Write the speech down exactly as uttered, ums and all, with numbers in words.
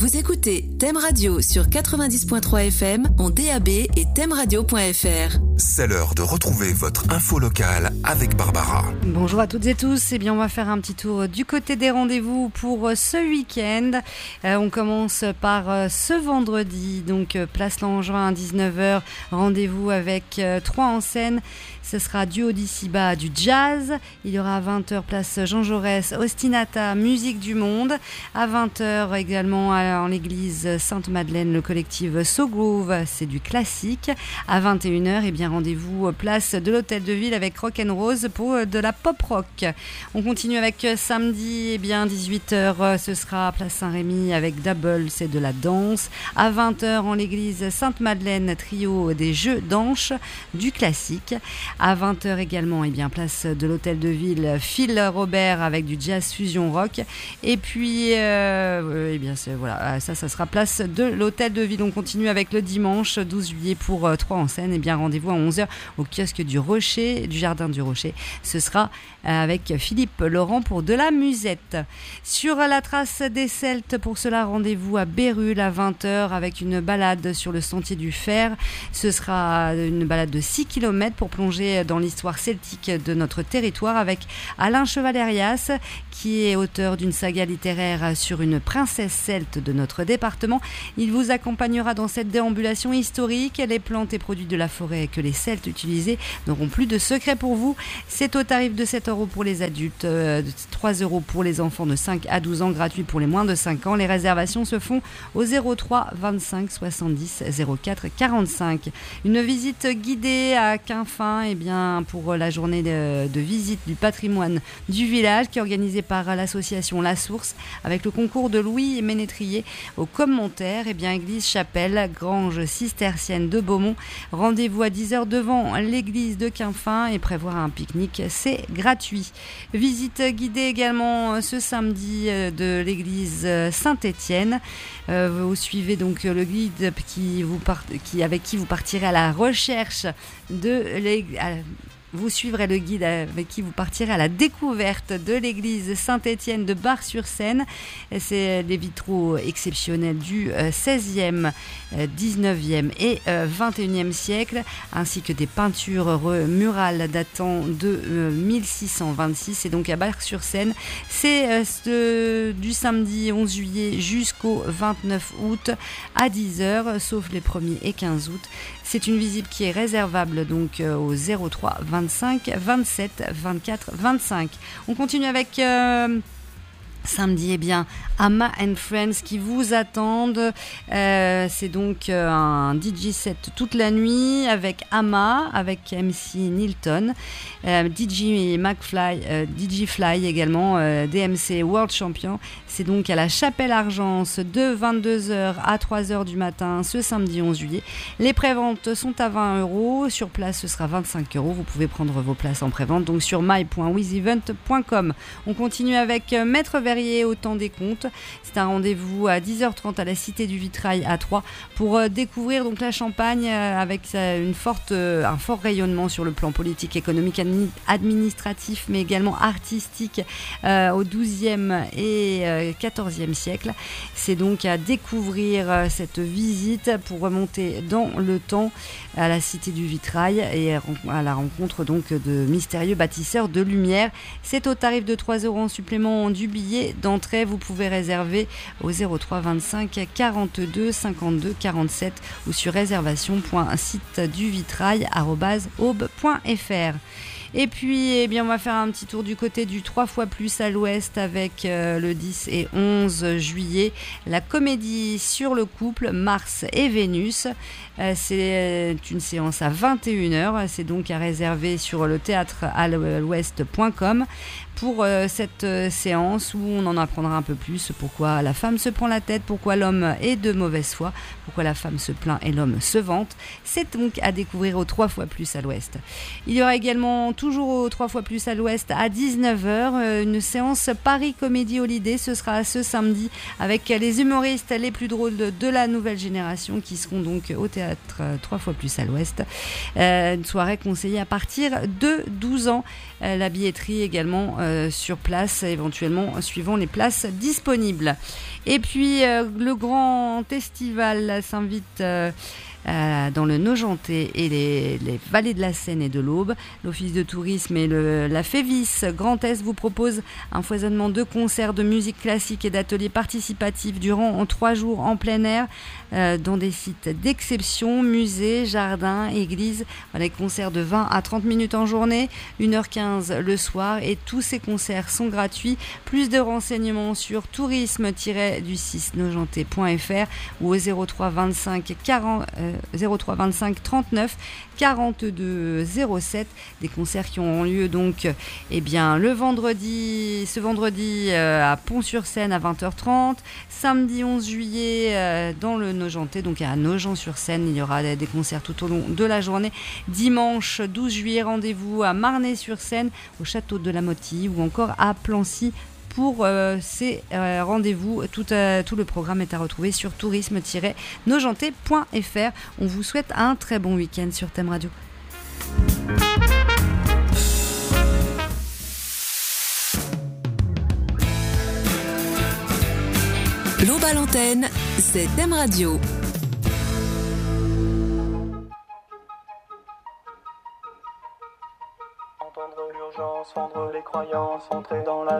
Vous écoutez Thème Radio sur quatre-vingt-dix point trois F M en D A B et thème radio point F R. C'est l'heure de retrouver votre info locale avec Barbara. Bonjour à toutes et tous. Eh bien, on va faire un petit tour du côté des rendez-vous pour ce week-end. Euh, on commence par euh, ce vendredi, donc euh, place Langevin à dix-neuf heures. Rendez-vous avec euh, trois en scène. Ce sera du Odysseaba, du jazz. Il y aura à vingt heures place Jean Jaurès, Ostinata, musique du monde. À vingt heures également en l'église Sainte-Madeleine, le collectif So Groove, c'est du classique. À vingt et une heures, eh bien, rendez-vous place de l'Hôtel de Ville avec Rock'n'Rose pour de la pop rock. On continue avec samedi, eh bien, dix-huit heures, ce sera place Saint-Rémy avec Double, c'est de la danse. À vingt heures en l'église Sainte-Madeleine, trio des jeux d'anches, du classique. À vingt heures également, eh bien, place de l'Hôtel de Ville, Phil Robert avec du jazz fusion rock. Et puis, euh, eh bien, c'est, voilà, ça, ça sera place de l'Hôtel de Ville. On continue avec le dimanche douze juillet pour euh, trois en scène. Eh bien, rendez-vous à onze heures au kiosque du Rocher, du Jardin du Rocher. Ce sera euh, avec Philippe Laurent pour de la musette. Sur la trace des Celtes, pour cela, rendez-vous à Bérulle à vingt heures avec une balade sur le Sentier du Fer. Ce sera une balade de six kilomètres pour plonger dans l'histoire celtique de notre territoire avec Alain Chevalerias, qui est auteur d'une saga littéraire sur une princesse celte de notre département. Il vous accompagnera dans cette déambulation historique. Les plantes et produits de la forêt que les Celtes utilisaient n'auront plus de secret pour vous. C'est au tarif de sept euros pour les adultes, euh, trois euros pour les enfants de cinq à douze ans, gratuit pour les moins de cinq ans. Les réservations se font au zéro trois vingt-cinq soixante-dix zéro quatre quarante-cinq. Une visite guidée à Quinfin, eh bien, pour la journée de, de visite du patrimoine du village qui est organisée par l'association La Source avec le concours de Louis Ménétrier aux commentaires. Eh bien, église chapelle grange cistercienne de Beaumont. Rendez-vous à dix heures devant l'église de Quinfin et prévoir un pique-nique, c'est gratuit. Visite guidée également ce samedi de l'église Saint-Étienne. Euh, vous suivez donc le guide qui vous part... qui, avec qui vous partirez à la recherche de l'église. Vous suivrez le guide avec qui vous partirez à la découverte de l'église Saint-Étienne de Bar-sur-Seine. C'est les vitraux exceptionnels du seizième, dix-neuvième et vingt et unième siècle, ainsi que des peintures murales datant de mille six cent vingt-six. Et donc à Bar-sur-Seine, c'est ce, du samedi onze juillet jusqu'au vingt-neuf août à dix heures, sauf les premier et quinze août. C'est une visite qui est réservable donc au zéro trois vingt-cinq vingt-sept vingt-quatre vingt-cinq. On continue avec euh, samedi, eh bien, Amma and Friends qui vous attendent. Euh, c'est donc euh, un D J set toute la nuit avec Amma, avec M C Nilton, euh, D J McFly, euh, D J Fly également, euh, D M C World Champion. C'est donc à la Chapelle-Argence de vingt-deux heures à trois heures du matin ce samedi onze juillet. Les préventes sont à vingt euros. Sur place, ce sera vingt-cinq euros. Vous pouvez prendre vos places en prévente donc sur my point wizevent point com. On continue avec Maître Verrier au temps des comptes. C'est un rendez-vous à dix heures trente à la Cité du Vitrail à Troyes pour euh, découvrir donc la Champagne euh, avec euh, une forte, euh, un fort rayonnement sur le plan politique, économique, admi- administratif, mais également artistique euh, au douzième et euh, quatorzième siècle. C'est donc à découvrir euh, cette visite pour remonter dans le temps à la Cité du Vitrail et à la rencontre donc de mystérieux bâtisseurs de lumière. C'est au tarif de trois euros en supplément du billet d'entrée. Vous pouvez réserver au zéro trois vingt-cinq quarante-deux cinquante-deux quarante-sept ou sur réservation point site du vitrail arobase aube point f r. Et puis, eh bien, on va faire un petit tour du côté du trois fois plus à l'ouest avec euh, le dix et onze juillet, la comédie sur le couple Mars et Vénus. Euh, c'est une séance à vingt et une heures. C'est donc à réserver sur le théâtre à l'ouest point com pour euh, cette euh, séance où on en apprendra un peu plus pourquoi la femme se prend la tête, pourquoi l'homme est de mauvaise foi, pourquoi la femme se plaint et l'homme se vante. C'est donc à découvrir au trois fois plus à l'ouest. Il y aura également toujours au trois fois plus à l'ouest à dix-neuf heures euh, une séance Paris Comédie Holiday. Ce sera ce samedi avec les humoristes les plus drôles de, de la nouvelle génération qui seront donc au théâtre euh, trois fois plus à l'ouest. Euh, une soirée conseillée à partir de douze ans. Euh, la billetterie également euh, euh, sur place, éventuellement suivant les places disponibles. Et puis euh, le grand festival s'invite euh, Euh, dans le Nogentais et les, les vallées de la Seine et de l'Aube. L'Office de tourisme et le, la Févis Grand Est vous propose un foisonnement de concerts de musique classique et d'ateliers participatifs durant en trois jours en plein air euh, dans des sites d'exception, musées, jardins, églises. Voilà, des concerts de vingt à trente minutes en journée, une heure quinze le soir, et tous ces concerts sont gratuits. Plus de renseignements sur tourisme du six nogentais point f r ou au zéro trois vingt-cinq quarante euh, zéro trois vingt-cinq trente-neuf quarante-deux zéro sept. Des concerts qui auront lieu donc eh bien, le vendredi, ce vendredi euh, à Pont-sur-Seine à vingt heures trente, samedi onze juillet euh, dans le Nogentais, donc à Nogent-sur-Seine, il y aura des concerts tout au long de la journée. Dimanche douze juillet, rendez-vous à Marnay-sur-Seine, au château de la Motie, ou encore à Plancy. Pour euh, ces euh, rendez-vous, tout, euh, tout le programme est à retrouver sur tourisme tiret nogentais point f r. On vous souhaite un très bon week-end sur Thème Radio. L'aube à l'antenne, c'est Thème Radio. Entendre l'urgence, vendre les croyances, entrer dans la